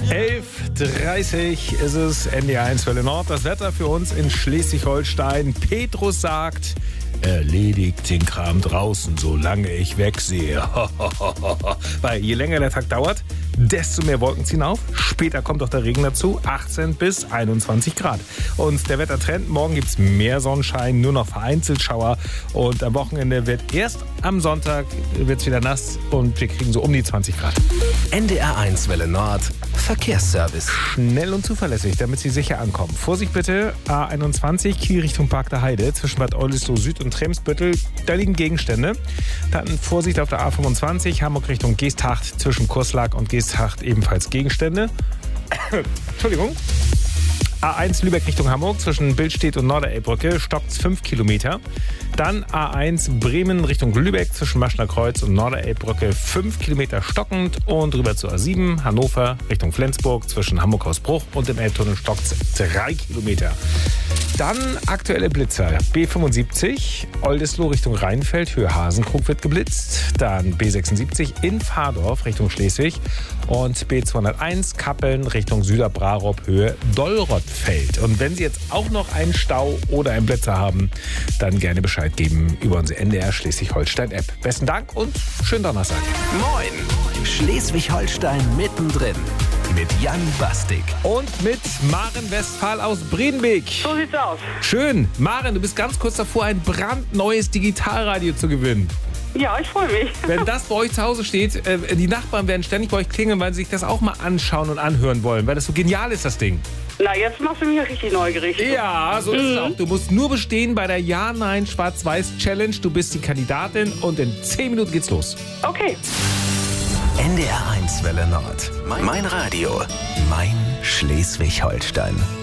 11:30 ist es, NDR1 Welle Nord. Das Wetter für uns in Schleswig-Holstein. Petrus sagt, erledigt den Kram draußen, solange ich wegsehe. Weil je länger der Tag dauert, desto mehr Wolken ziehen auf. Später kommt auch der Regen dazu, 18 bis 21 Grad. Und der Wettertrend, morgen gibt es mehr Sonnenschein, nur noch vereinzelt Schauer. Und am Wochenende wird erst am Sonntag wird's wieder nass und wir kriegen so um die 20 Grad. NDR1 Welle Nord, Verkehrsservice. Schnell und zuverlässig, damit Sie sicher ankommen. Vorsicht bitte, A21, Kiel Richtung Park der Heide, zwischen Bad Oldesloe Süd und Tremsbüttel, da liegen Gegenstände. Dann Vorsicht auf der A25, Hamburg Richtung Geesthacht, zwischen Kurslack und Geesthacht ebenfalls Gegenstände. Entschuldigung. A1 Lübeck Richtung Hamburg, zwischen Billstedt und Norderelbbrücke, stockt 5 Kilometer. Dann A1 Bremen Richtung Lübeck, zwischen Maschner Kreuz und Norderelbbrücke, 5 Kilometer stockend. Und rüber zur A7 Hannover Richtung Flensburg, zwischen Hamburg-Hausbruch und dem Elbtunnel stockt 3 Kilometer. Dann aktuelle Blitzer. B75 Oldesloe Richtung Rheinfeld, Höhe Hasenkrug wird geblitzt. Dann B76 in Fahrdorf Richtung Schleswig. Und B201 Kappeln Richtung Süderbrarup, Höhe Dollrottfeld. Und wenn Sie jetzt auch noch einen Stau oder einen Blitzer haben, dann gerne Bescheid geben über unsere NDR Schleswig-Holstein-App. Besten Dank und schönen Donnerstag. Moin! Schleswig-Holstein mittendrin. Mit Jan Bastik. Und mit Maren Westphal aus Bredenbeek. So sieht's aus. Schön. Maren, du bist ganz kurz davor, ein brandneues Digitalradio zu gewinnen. Ja, ich freue mich. Wenn das bei euch zu Hause steht, die Nachbarn werden ständig bei euch klingeln, weil sie sich das auch mal anschauen und anhören wollen, weil das so genial ist, das Ding. Na, jetzt machst du mich ja richtig neugierig. Ja, so ist es auch. Du musst nur bestehen bei der Ja-Nein-Schwarz-Weiß-Challenge. Du bist die Kandidatin und in 10 Minuten geht's los. Okay. NDR1 Welle Nord. Mein Radio. Mein Schleswig-Holstein.